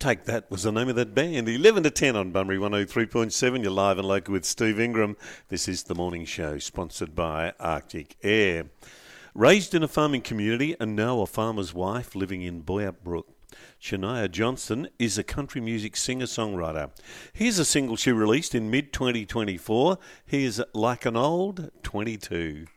Take That was the name of that band. 11 to 10 on Bunbury 103.7. You're live and local with Steve Ingram. This is The Morning Show, sponsored by Arctic Air. Raised in a farming community and now a farmer's wife living in Boyup Brook, Shania Johnson is a country music singer-songwriter. Here's a single she released in mid-2024. Here's Like an Old 22.